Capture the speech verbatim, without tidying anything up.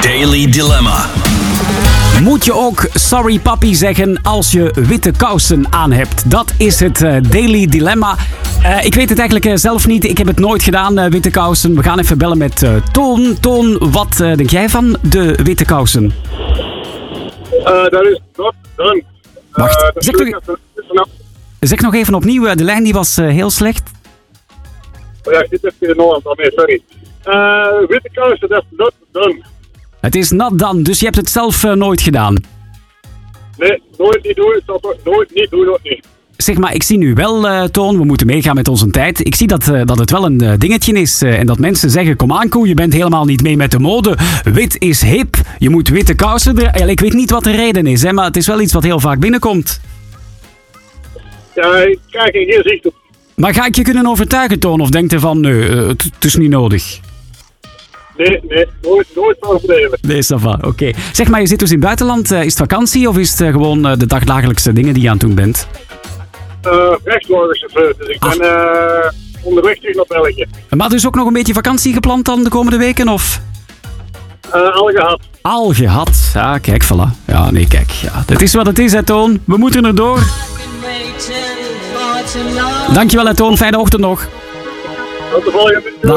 Daily Dilemma. Moet je ook sorry papi zeggen als je witte kousen aan hebt? Dat is het uh, Daily Dilemma. Uh, ik weet het eigenlijk uh, zelf niet. Ik heb het nooit gedaan, uh, witte kousen. We gaan even bellen met uh, Toon. Toon, wat uh, denk jij van de witte kousen? Uh, dat is not done. Wacht, Uh, zeg, nog, zeg nog even opnieuw. Uh, de lijn die was uh, heel slecht. Oh ja, ik zit even in de Noord, daarmee, sorry. Uh, witte kousen, dat is not done. Het is not done, dus je hebt het zelf uh, nooit gedaan. Nee, nooit niet doen. Ik zal het nooit niet doen, ook niet. Zeg maar, ik zie nu wel, uh, Toon, we moeten meegaan met onze tijd. Ik zie dat, uh, dat het wel een uh, dingetje is. Uh, en dat mensen zeggen, kom aan koe, je bent helemaal niet mee met de mode. Wit is hip, je moet witte kousen dragen. Ik weet niet wat de reden is, hè, maar het is wel iets wat heel vaak binnenkomt. Ja, ik kijk er geen zicht op. Maar ga ik je kunnen overtuigen, Toon, of denkt je van, nee, uh, het, het is niet nodig? Nee, nee, nooit, nooit overdreven. Nee, ça va, oké. Okay. Zeg maar, je zit dus in het buitenland. Uh, is het vakantie of is het uh, gewoon uh, de dagdagelijkse dingen die je aan het doen bent? Uh, Rechtwagenchauffeur, dus ik ben uh, onderweg terug naar België. Maar dus ook nog een beetje vakantie gepland dan de komende weken, of? Uh, al gehad. Al gehad. Ja, kijk, voilà. Ja, nee, kijk. Ja, het is wat het is, hè, Toon. We moeten er door. Dankjewel, hè, Toon. Fijne ochtend nog. Tot de volgende. Dag.